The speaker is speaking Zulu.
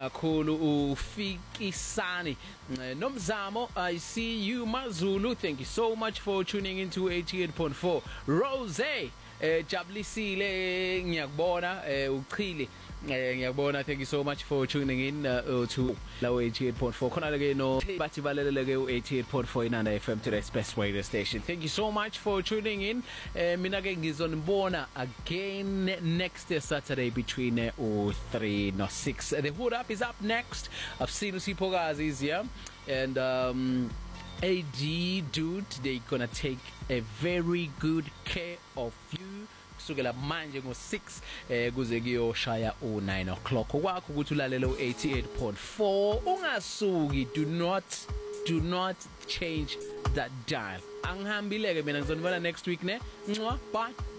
kakhulu ufikisani Nomzamo. I see you Mazulu, thank you so much for tuning into 88.4. Rose Jablisile ngiyakubona uchile ngiyakubona, thank you so much for tuning in to lawo 88.4 khona ke no bathi balelele ke u88.4 inanda FM to the best radio station. Thank you so much for tuning in. Mina ke ngizonibona again next Saturday between 3 no 6. The Hood Up is up next. I've seen Usipogazi is here and AG dude, they gonna take a very good care of you kusukela manje ngo6 kuze kuyoshaya u9 o'clock kwakho ukuthi ulalele u88.4 ungasuki. Do not change that dial. Angihambile ke mina ngizonibona next week ne. Bye.